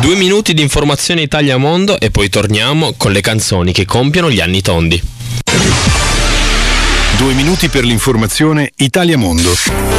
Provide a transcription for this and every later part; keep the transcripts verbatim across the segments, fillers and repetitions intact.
Due minuti di informazione Italia-Mondo e poi torniamo con le canzoni che compiono gli anni tondi. Due minuti per l'informazione Italia-Mondo.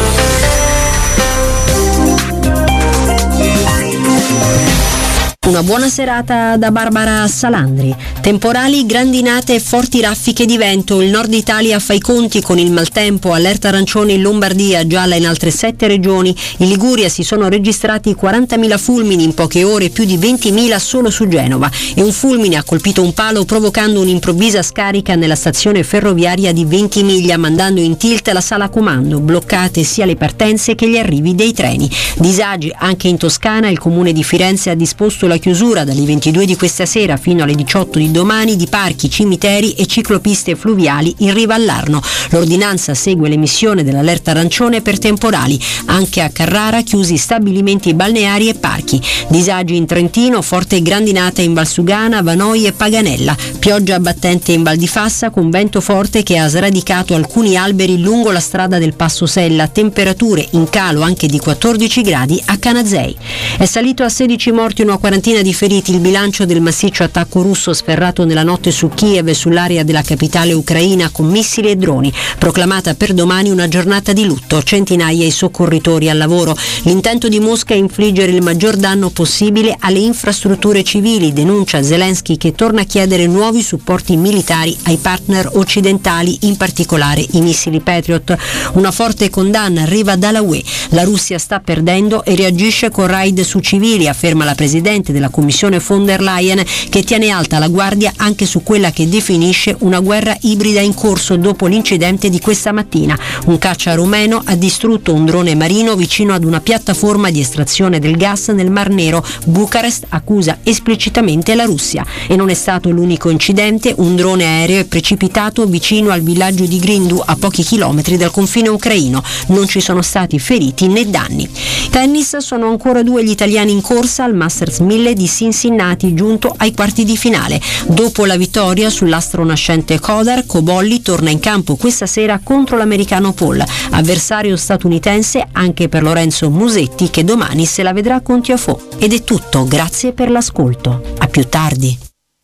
Una buona serata da Barbara Salandri. Temporali, grandinate e forti raffiche di vento. Il nord Italia fa i conti con il maltempo. Allerta arancione in Lombardia, gialla in altre sette regioni. In Liguria si sono registrati quarantamila fulmini in poche ore, più di ventimila solo su Genova. E un fulmine ha colpito un palo provocando un'improvvisa scarica nella stazione ferroviaria di Ventimiglia, mandando in tilt la sala comando. Bloccate sia le partenze che gli arrivi dei treni. Disagi anche in Toscana. Il comune di Firenze ha disposto la chiusura dalle ventidue di questa sera fino alle diciotto di domani di parchi, cimiteri e ciclopiste fluviali in riva all'Arno. L'ordinanza segue l'emissione dell'allerta arancione per temporali. Anche a Carrara chiusi stabilimenti balneari e parchi. Disagi in Trentino, forte grandinata in Valsugana, Vanoi e Paganella. Pioggia abbattente in Val di Fassa con vento forte che ha sradicato alcuni alberi lungo la strada del Passo Sella. Temperature in calo anche di quattordici gradi a Canazei. È salito a sedici morti e una quarantina di feriti il bilancio del massiccio attacco russo sferrato nella notte su Kiev e sull'area della capitale ucraina con missili e droni. Proclamata per domani una giornata di lutto, centinaia i soccorritori al lavoro. L'intento di Mosca è infliggere il maggior danno possibile alle infrastrutture civili, denuncia Zelensky, che torna a chiedere nuovi supporti militari ai partner occidentali, in particolare i missili Patriot. Una forte condanna arriva dalla U E. La Russia sta perdendo e reagisce con raid su civili, afferma la presidente della Commissione von der Leyen, che tiene alta la guardia anche su quella che definisce una guerra ibrida in corso dopo l'incidente di questa mattina. Un caccia rumeno ha distrutto un drone marino vicino ad una piattaforma di estrazione del gas nel Mar Nero. Bucarest accusa esplicitamente la Russia. E non è stato l'unico incidente. Un drone aereo è precipitato vicino al villaggio di Grindu, a pochi chilometri dal confine ucraino. Non ci sono stati feriti né danni. Tennis, sono ancora due gli italiani in corsa al Masters mille di Cincinnati, giunto ai quarti di finale. Dopo la vittoria sull'astro nascente Kodar, Cobolli torna in campo questa sera contro l'americano Paul, avversario statunitense anche per Lorenzo Musetti, che domani se la vedrà con Tiafoe. Ed è tutto, grazie per l'ascolto. A più tardi.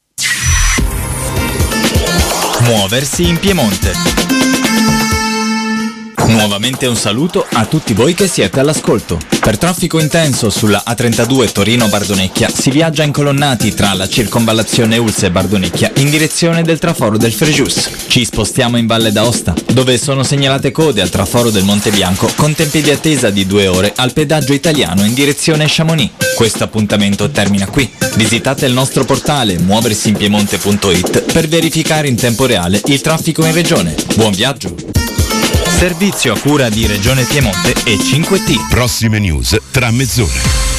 Muoversi in Piemonte. Nuovamente un saluto a tutti voi che siete all'ascolto. Per traffico intenso sulla A trentadue Torino-Bardonecchia si viaggia incolonnati tra la circonvallazione Ulse e Bardonecchia in direzione del traforo del Frejus. Ci spostiamo in Valle d'Aosta, dove sono segnalate code al traforo del Monte Bianco con tempi di attesa di due ore al pedaggio italiano in direzione Chamonix. Questo appuntamento termina qui. Visitate il nostro portale muoversiinpiemonte punto it per verificare in tempo reale il traffico in regione. Buon viaggio! Servizio a cura di Regione Piemonte e cinque T. Prossime news tra mezz'ora.